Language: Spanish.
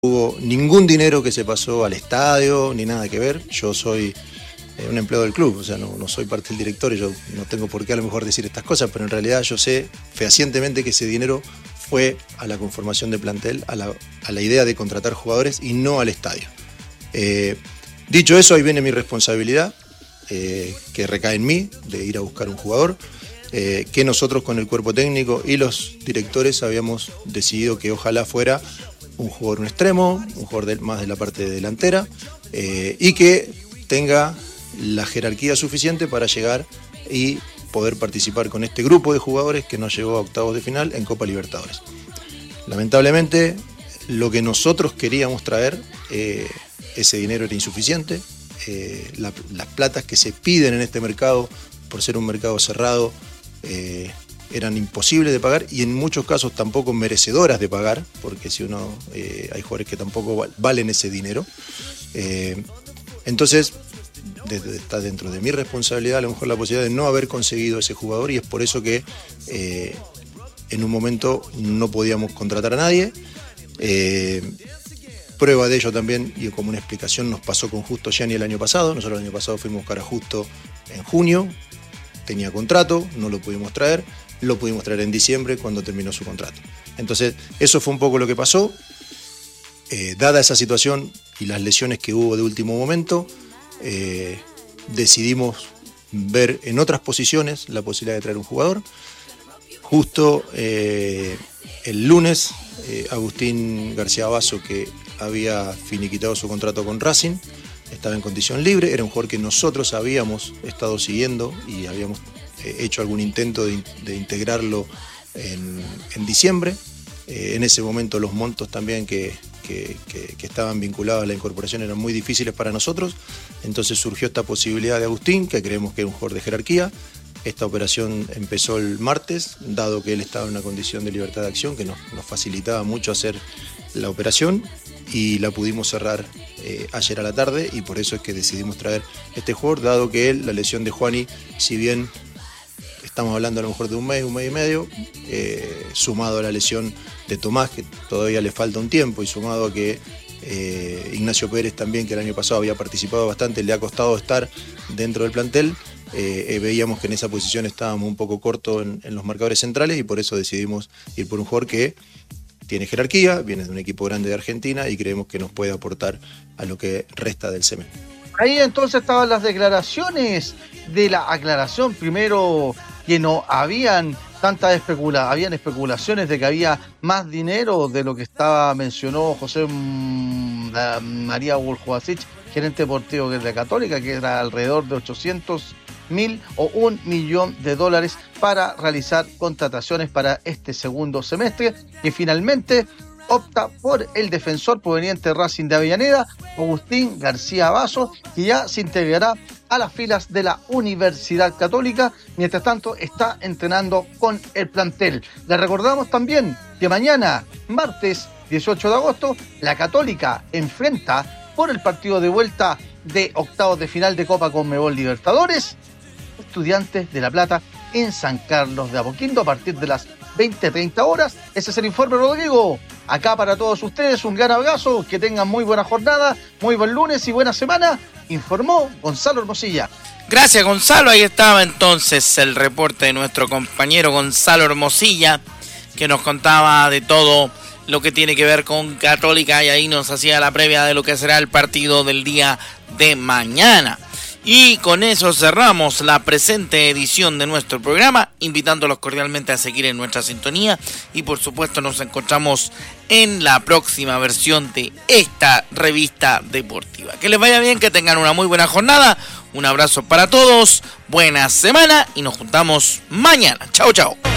hubo ningún dinero que se pasó al estadio, ni nada que ver. Yo soy un empleado del club, o sea, no soy parte del directorio, yo no tengo por qué a lo mejor decir estas cosas, pero en realidad yo sé fehacientemente que ese dinero fue a la conformación de plantel, a la idea de contratar jugadores y no al estadio. Dicho eso, ahí viene mi responsabilidad, que recae en mí, de ir a buscar un jugador, que nosotros con el cuerpo técnico y los directores habíamos decidido que ojalá fuera un jugador un extremo, un jugador más de la parte delantera, y que tenga la jerarquía suficiente para llegar y poder participar con este grupo de jugadores que nos llegó a octavos de final en Copa Libertadores. Lamentablemente, lo que nosotros queríamos traer, ese dinero era insuficiente. Las platas que se piden en este mercado, por ser un mercado cerrado, eran imposibles de pagar y en muchos casos tampoco merecedoras de pagar, porque si uno hay jugadores que tampoco valen ese dinero. Entonces, está dentro de mi responsabilidad a lo mejor la posibilidad de no haber conseguido ese jugador, y es por eso que en un momento no podíamos contratar a nadie. Prueba de ello también, y como una explicación, nos pasó con Justo Gianni el año pasado. Nosotros el año pasado fuimos a buscar a Justo en junio, tenía contrato, no lo pudimos traer, lo pudimos traer en diciembre cuando terminó su contrato. Entonces, eso fue un poco lo que pasó. Dada esa situación y las lesiones que hubo de último momento, decidimos ver en otras posiciones la posibilidad de traer un jugador. Justo el lunes, Agustín García Basso, que había finiquitado su contrato con Racing, estaba en condición libre, era un jugador que nosotros habíamos estado siguiendo y habíamos hecho algún intento de integrarlo en diciembre. En ese momento los montos también que estaban vinculados a la incorporación eran muy difíciles para nosotros, entonces surgió esta posibilidad de Agustín, que creemos que es un jugador de jerarquía. Esta operación empezó el martes, dado que él estaba en una condición de libertad de acción que nos facilitaba mucho hacer la operación, y la pudimos cerrar ayer a la tarde, y por eso es que decidimos traer este jugador, dado que él, la lesión de Juani, si bien estamos hablando a lo mejor de un mes y medio, sumado a la lesión de Tomás, que todavía le falta un tiempo, y sumado a que Ignacio Pérez también, que el año pasado había participado bastante, le ha costado estar dentro del plantel, veíamos que en esa posición estábamos un poco cortos en los marcadores centrales, y por eso decidimos ir por un jugador que tiene jerarquía, viene de un equipo grande de Argentina y creemos que nos puede aportar a lo que resta del semestre. Ahí entonces estaban las declaraciones de la aclaración. Primero, que no habían habían especulaciones de que había más dinero de lo que mencionó José María Woljovacic, gerente deportivo de la Católica, que era alrededor de 800.000 o $1 millón para realizar contrataciones para este segundo semestre, que finalmente opta por el defensor proveniente de Racing de Avellaneda, Agustín García Basso, que ya se integrará a las filas de la Universidad Católica. Mientras tanto, está entrenando con el plantel. Les recordamos también que mañana, martes 18 de agosto, la Católica enfrenta por el partido de vuelta de octavos de final de Copa Conmebol Libertadores, Estudiantes de La Plata, en San Carlos de Apoquindo, a partir de las 20:30 horas. Ese es el informe, Rodrigo. Acá para todos ustedes, un gran abrazo, que tengan muy buena jornada, muy buen lunes y buena semana. Informó Gonzalo Hermosilla. Gracias, Gonzalo. Ahí estaba entonces el reporte de nuestro compañero Gonzalo Hermosilla, que nos contaba de todo lo que tiene que ver con Católica, y ahí nos hacía la previa de lo que será el partido del día de mañana. Y con eso cerramos la presente edición de nuestro programa, invitándolos cordialmente a seguir en nuestra sintonía, y por supuesto nos encontramos en la próxima versión de esta revista deportiva. Que les vaya bien, que tengan una muy buena jornada, un abrazo para todos, buena semana, y nos juntamos mañana. Chao, chao.